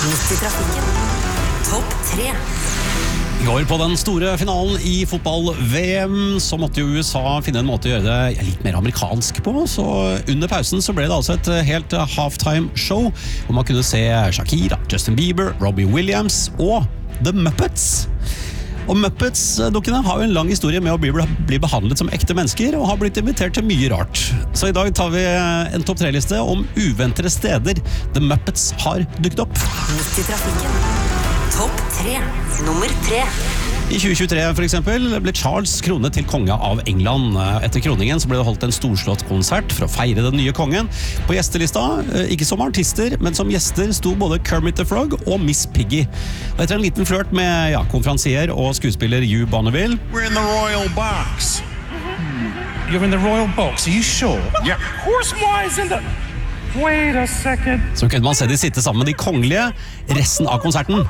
Midt i trafikken. Topp 3. I går på den store finalen i fotball-VM så måtte jo USA finne en måte å gjøre det litt mer amerikansk på, så under pausen så ble det altså et helt halftime-show hvor man kunne se Shakira, Justin Bieber, Robbie Williams og The Muppets. Og Muppets-dukkene har jo en lang historie med å bli behandlet som ekte mennesker og har blitt invitert til mye rart. Så i dag tar vi en topp 3-liste om uventede steder The Muppets har dukket opp. Midt i trafikken. Topp 3. Nummer 3. I 2023 for eksempel ble Charles kronet til konge av England. Etter kroningen så ble det holdt en storslått konsert for å feire den nye kongen. På gjestelista, ikke som artister, men som gjester sto både Kermit the Frog og Miss Piggy. Og etter en liten flørt med konferansier og skuespiller Hugh Bonneville. We're in the royal box. You're in the royal box, are you sure? Yeah. Horse-wise in the... Wait a second. Så kunne man se de sitte sammen med de kongelige resten av konserten.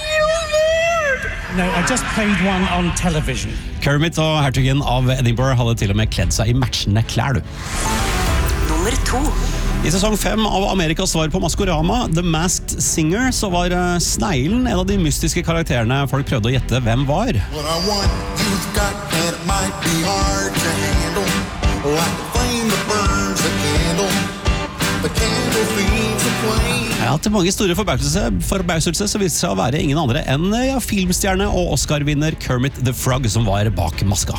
No, I just played one on television. Kermit og hertugen av Edinburgh hadde til og med kledd seg i matchende klær. Nummer 2. I sesong 5 av Amerikas svar på Maskorama, The Masked Singer, så var sneglen en av de mystiske karakterene folk prøvde å gjette hvem var. What I want, you've got, and it might be hard to handle. Like a flame that burns a candle. The candle feeds the flame. Ja, til mange store forbauselse så viste det seg å være ingen andre enn filmstjerne og Oscar-vinner Kermit the Frog som var bak maska.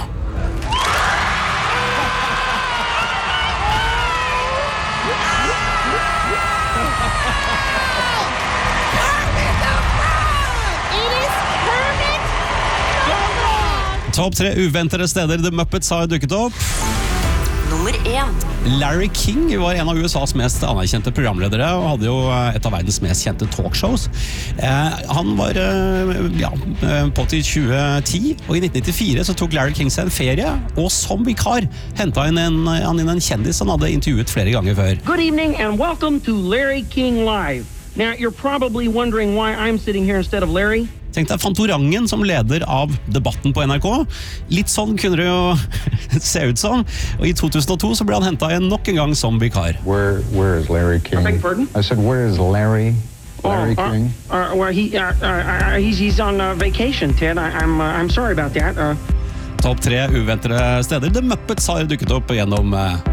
Topp 3 uventede steder The Muppets har dukket opp. Nummer 1. Larry King var en av USAs mest anerkjente programledere og hadde jo et av verdens mest kjente talkshows. Han var på til 2010, og i 1994 så tok Larry King seg en ferie, og som vikar hentet han inn en kjendis han hadde intervjuet flere ganger før. Good evening and welcome to Larry King Live. Now, you're probably wondering why I'm sitting here instead of Larry. Tenk deg Fantorangen som leder av debatten på NRK. Litt sånn kunne det jo se ut som. Og i 2002 så ble han hentet inn nok en gang som vikar. Where is Larry King? I beg your pardon? I said, where is Larry King? Well, he's on vacation, Ted. I'm sorry about that. Topp 3 uventede steder The Muppets har dukket opp gjennom